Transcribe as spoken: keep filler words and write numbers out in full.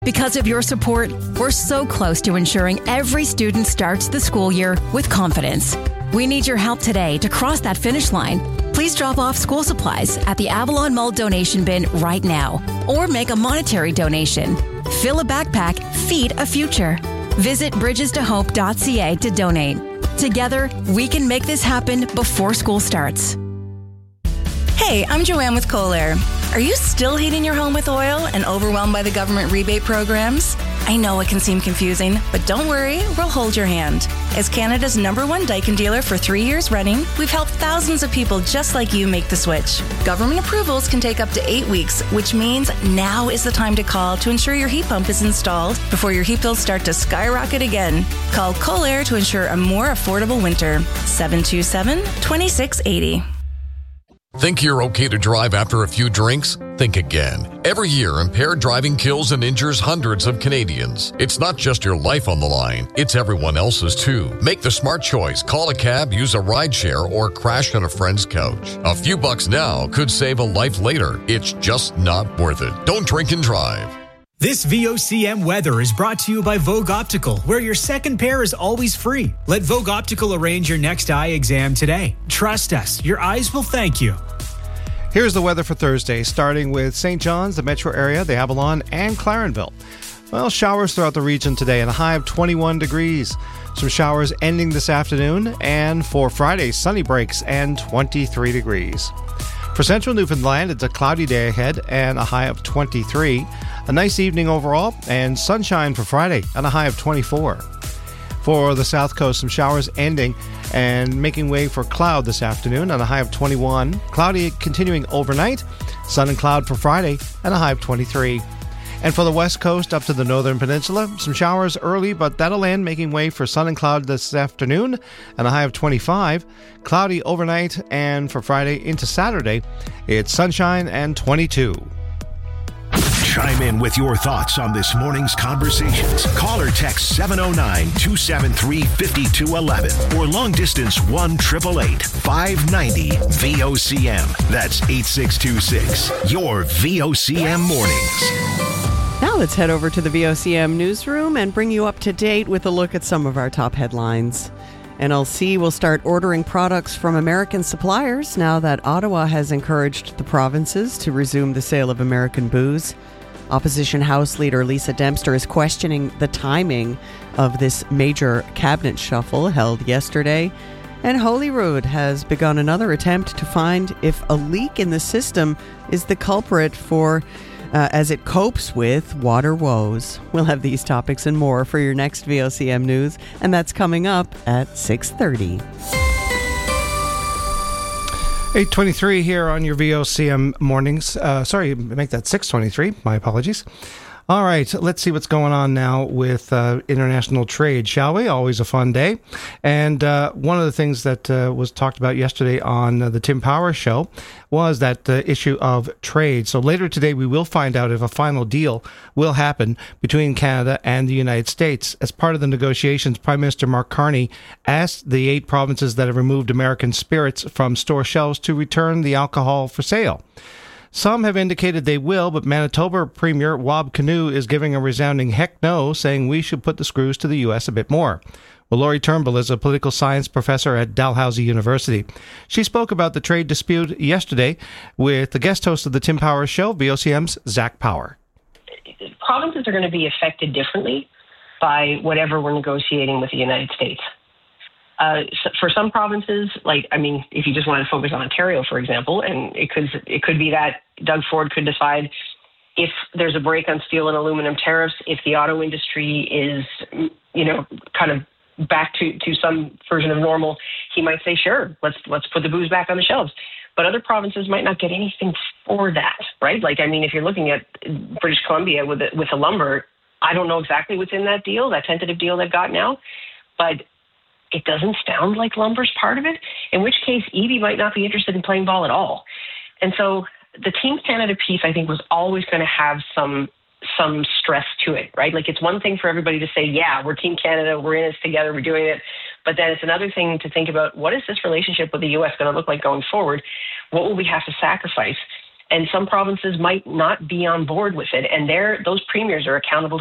Because of your support, we're so close to ensuring every student starts the school year with confidence. We need your help today to cross that finish line. Please drop off school supplies at the Avalon Mall donation bin right now, or make a monetary donation. Fill a backpack, feed a future. Visit bridges to hope dot c a to donate. Together, we can make this happen before school starts. Hey, I'm Joanne with Kohler. Are you still heating your home with oil and overwhelmed by the government rebate programs? I know it can seem confusing, but don't worry, we'll hold your hand. As Canada's number one Daikin dealer for three years running, we've helped thousands of people just like you make the switch. Government approvals can take up to eight weeks, which means now is the time to call to ensure your heat pump is installed before your heat bills start to skyrocket again. Call Kohler to ensure a more affordable winter. seven two seven, two six eight zero. Think you're okay to drive after a few drinks? Think again. Every year, impaired driving kills and injures hundreds of Canadians. It's not just your life on the line, it's everyone else's too. Make the smart choice. Call a cab, use a rideshare, or crash on a friend's couch. A few bucks now could save a life later. It's just not worth it. Don't drink and drive. This V O C M weather is brought to you by Vogue Optical, where your second pair is always free. Let Vogue Optical arrange your next eye exam today. Trust us, your eyes will thank you. Here's the weather for Thursday, starting with Saint John's, the metro area, the Avalon, and Clarenville. Well, showers throughout the region today and a high of twenty-one degrees. Some showers ending this afternoon, and for Friday, sunny breaks and twenty-three degrees. For central Newfoundland, it's a cloudy day ahead and a high of twenty-three. A nice evening overall, and sunshine for Friday and a high of twenty-four. For the south coast, some showers ending and making way for cloud this afternoon and a high of twenty-one. Cloudy continuing overnight, sun and cloud for Friday and a high of twenty-three. And for the west coast up to the northern peninsula, some showers early, but that'll end, making way for sun and cloud this afternoon and a high of twenty-five. Cloudy overnight, and for Friday into Saturday, it's sunshine and twenty-two. Chime in with your thoughts on this morning's conversations. Call or text seven oh nine, two seven three, five two one one or long distance one eight eight eight, five nine zero, V O C M. That's eight six two six. Your V O C M mornings. Now let's head over to the V O C M newsroom and bring you up to date with a look at some of our top headlines. N L C will start ordering products from American suppliers now that Ottawa has encouraged the provinces to resume the sale of American booze. Opposition House Leader Lisa Dempster is questioning the timing of this major cabinet shuffle held yesterday. And Holyrood has begun another attempt to find if a leak in the system is the culprit for uh, as it copes with water woes. We'll have these topics and more for your next V O C M News, and that's coming up at six thirty. eight twenty-three here on your V O C M mornings. Uh, sorry, make that six twenty-three. My apologies. All right, let's see what's going on now with uh, international trade, shall we? Always a fun day. And uh, one of the things that uh, was talked about yesterday on uh, the Tim Power Show was that uh, issue of trade. So later today, we will find out if a final deal will happen between Canada and the United States. As part of the negotiations, Prime Minister Mark Carney asked the eight provinces that have removed American spirits from store shelves to return the alcohol for sale. Some have indicated they will, but Manitoba Premier Wab Kinew is giving a resounding heck no, saying we should put the screws to the U S a bit more. Well, Laurie Turnbull is a political science professor at Dalhousie University. She spoke about the trade dispute yesterday with the guest host of the Tim Power Show, V O C M's Zach Power. Provinces are going to be affected differently by whatever we're negotiating with the United States. Uh, for some provinces, like, I mean, if you just want to focus on Ontario, for example, and it could it could be that Doug Ford could decide if there's a break on steel and aluminum tariffs, if the auto industry is, you know, kind of back to, to some version of normal, he might say, sure, let's let's put the booze back on the shelves. But other provinces might not get anything for that, right? Like, I mean, if you're looking at British Columbia with the, with the lumber, I don't know exactly what's in that deal, that tentative deal they've got now, but it doesn't sound like lumber's part of it, in which case E B might not be interested in playing ball at all. And so the Team Canada piece, I think, was always going to have some some stress to it, right? Like, it's one thing for everybody to say, yeah, we're Team Canada, we're in this together, we're doing it. But then it's another thing to think about, what is this relationship with the U S going to look like going forward? What will we have to sacrifice? and some provinces might not be on board with it. And they're, those premiers are accountable